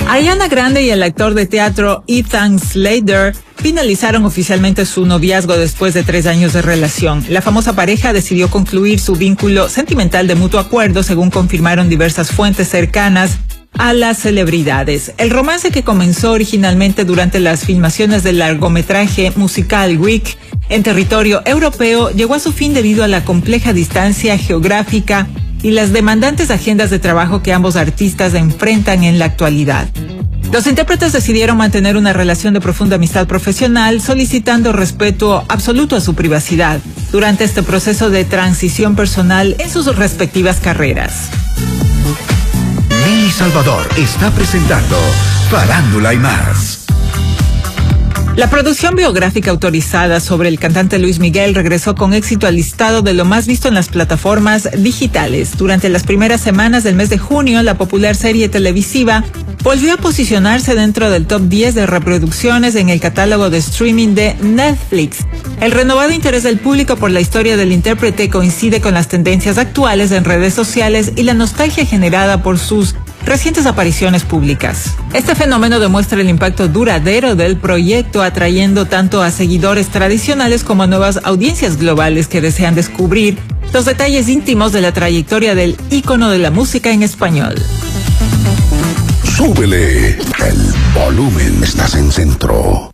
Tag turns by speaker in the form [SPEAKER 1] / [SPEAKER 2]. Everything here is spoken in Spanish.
[SPEAKER 1] Ariana Grande y el actor de teatro Ethan Slater finalizaron oficialmente su noviazgo después de 3 años de relación. La famosa pareja decidió concluir su vínculo sentimental de mutuo acuerdo, según confirmaron diversas fuentes cercanas a las celebridades. El romance, que comenzó originalmente durante las filmaciones del largometraje musical Wick en territorio europeo, llegó a su fin debido a la compleja distancia geográfica y las demandantes agendas de trabajo que ambos artistas enfrentan en la actualidad. Los intérpretes decidieron mantener una relación de profunda amistad profesional, solicitando respeto absoluto a su privacidad durante este proceso de transición personal en sus respectivas carreras.
[SPEAKER 2] Mili Salvador está presentando Farándula y Más.
[SPEAKER 1] La producción biográfica autorizada sobre el cantante Luis Miguel regresó con éxito al listado de lo más visto en las plataformas digitales. Durante las primeras semanas del mes de junio, la popular serie televisiva volvió a posicionarse dentro del top 10 de reproducciones en el catálogo de streaming de Netflix. El renovado interés del público por la historia del intérprete coincide con las tendencias actuales en redes sociales y la nostalgia generada por sus recientes apariciones públicas. Este fenómeno demuestra el impacto duradero del proyecto, atrayendo tanto a seguidores tradicionales como a nuevas audiencias globales que desean descubrir los detalles íntimos de la trayectoria del ícono de la música en español.
[SPEAKER 2] Súbele el volumen, estás en Centro.